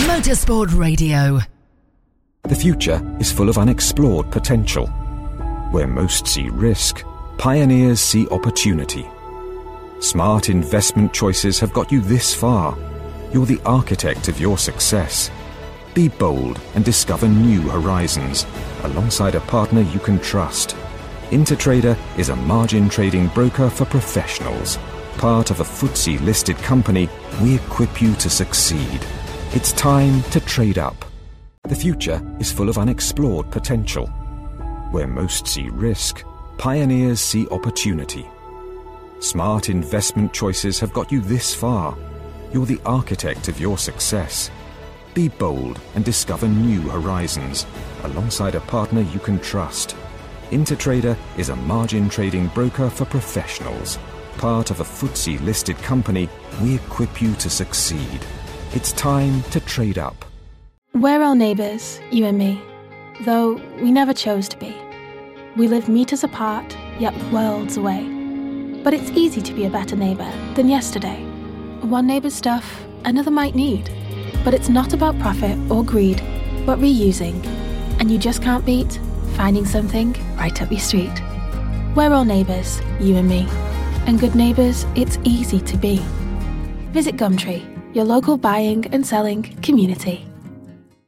Motorsport Radio. The future is full of unexplored potential. Where most see risk, pioneers see opportunity. Smart investment choices have got you this far. You're the architect of your success. Be bold and discover new horizons alongside a partner you can trust. Intertrader is a margin trading broker for professionals. Part of a FTSE-listed company, we equip you to succeed. It's time to trade up. The future is full of unexplored potential. Where most see risk, pioneers see opportunity. Smart investment choices have got you this far. You're the architect of your success. Be bold and discover new horizons alongside a partner you can trust. Intertrader is a margin trading broker for professionals. Part of a FTSE-listed company, we equip you to succeed. It's time to trade up. We're all neighbours, you and me, though we never chose to be. We live meters apart, yet worlds away. But it's easy to be a better neighbour than yesterday. One neighbour's stuff, another might need. But it's not about profit or greed, but reusing. And you just can't beat finding something right up your street. We're all neighbours, you and me. And good neighbours, it's easy to be. Visit Gumtree, your local buying and selling community.